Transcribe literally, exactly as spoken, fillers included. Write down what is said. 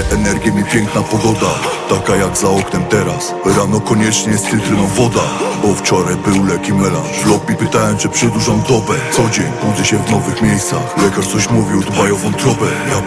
energię mi piękna pogoda, taka jak za oknem teraz. Rano koniecznie z cytryną woda, bo wczoraj był leki melanż. W lobby pytałem, czy przedłużam dobę. Co dzień budzę się w nowych miejscach. Lekarz coś mówił, dbaj o wątrobę. Ja